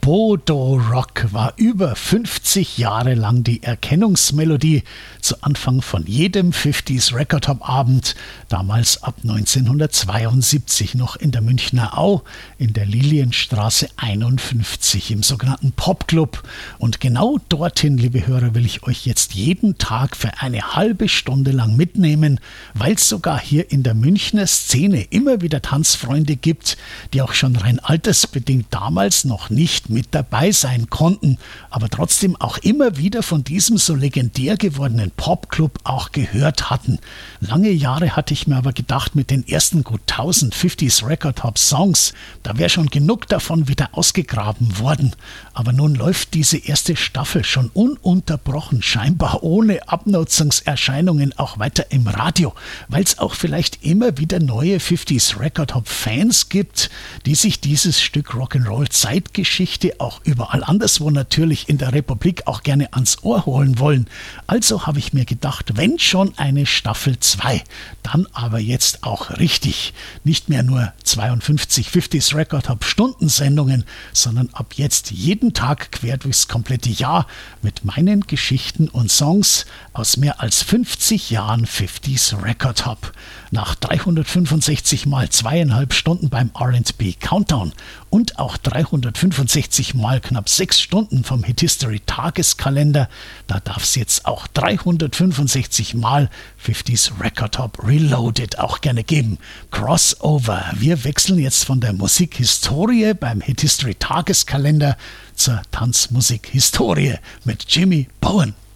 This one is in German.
Bodo Rock war über 50 Jahre lang die Erkennungsmelodie zu Anfang von jedem 50s Record Hop Abend, damals ab 1972 noch in der Münchner Au in der Lilienstraße 51 im sogenannten Popclub. Und genau dorthin, liebe Hörer, will ich euch jetzt jeden Tag für eine halbe Stunde lang mitnehmen, weil es sogar hier in der Münchner Szene immer wieder Tanzfreunde gibt, die auch schon rein altersbedingt damals noch nicht mit dabei sein konnten, aber trotzdem auch immer wieder von diesem so legendär gewordenen Popclub auch gehört hatten. Lange Jahre hatte ich mir aber gedacht, mit den ersten gut 1000 50s Record Hop Songs, da wäre schon genug davon wieder ausgegraben worden. Aber nun läuft diese erste Staffel schon ununterbrochen, scheinbar ohne Abnutzungserscheinungen auch weiter im Radio, weil es auch vielleicht immer wieder neue 50s Record Hop Fans gibt, die sich dieses Stück Rock'n'Roll Zeitgeschichte auch überall anderswo natürlich in der Republik auch gerne ans Ohr holen wollen. Also habe ich mir gedacht, wenn schon eine Staffel 2, dann aber jetzt auch richtig. Nicht mehr nur 52 50s Record Hop Stundensendungen, sondern ab jetzt jeden Tag quer durchs komplette Jahr mit meinen Geschichten und Songs aus mehr als 50 Jahren 50s Record Hop. Nach 365 mal 2,5 Stunden beim R&B Countdown und auch 365 mal knapp 6 Stunden vom Hit History Tageskalender, da darf es jetzt auch 365 mal 50s Record Hop Reloaded auch gerne geben. Crossover. Wir wechseln jetzt von der Musikhistorie beim Hit History Tageskalender zur Tanzmusikhistorie mit Jimmy Bowen.